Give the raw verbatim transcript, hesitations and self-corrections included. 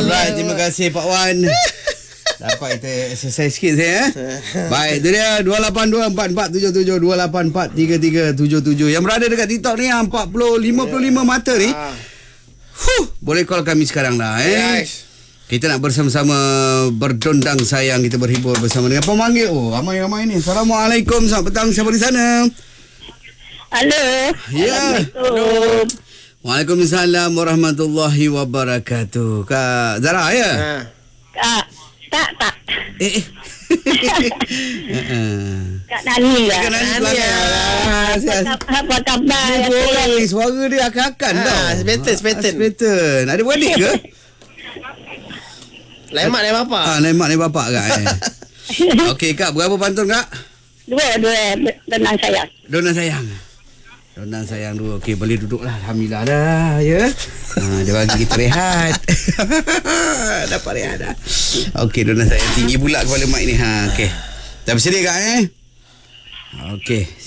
Alright, terima kasih Pak Wan. Dapat kita exercise sikit saya eh. Baik, itu dia dua lapan dua empat empat tujuh tujuh dua lapan empat tiga tiga tujuh tujuh. Yang berada dekat TikTok ni empat puluh lima puluh lima mata ni. Huh, boleh call kami sekarang dah eh. Yes. Kita nak bersama-sama berdondang sayang, kita berhibur bersama dengan pemanggil. Oh, ramai-ramai ni. Assalamualaikum, selamat petang. Siapa di sana? Halo. Ya. Assalamualaikum. Waalaikumsalam warahmatullahi wabarakatuh. Kak Zara ya? Ha. Kak, tak tak. Eh. Kak Nani lah. Kak Nani lah. Apa khabar? Oi, suara dia akan-akan tau. Sebetul, sebetul. Sebetul. Ada beradik ke? Lain mak, lain bapak. Ah, lain mak, lain bapak kak eh. Okey kak, berapa pantun kak? Dua, dua donang sayang. Donang sayang. Donang sayang dua. Okey, boleh duduklah. Alhamdulillah dah ya. Ha, dia bagi kita rehat. Dapat rehat dah. Okey, donang sayang tinggi pula kepala mic ni. Ha, okey. Dah bersedia kak eh? Okey.